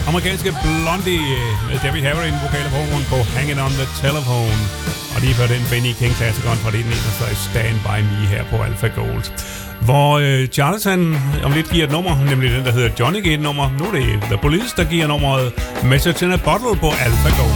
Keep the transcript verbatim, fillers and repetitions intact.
amerikanske Blondie med Debbie Harry i den vokale forhånd på Hanging on the Telephone. Og lige før den Benny King-klassikeren fra nitten enogtres Stand By Me her på Alpha Gold. Hvor øh, Charlatan om lidt giver et nummer, nemlig den, der hedder Johnny giver et nummer. Nu er det The Police, der giver nummeret Message in a Bottle på Alpha Gold.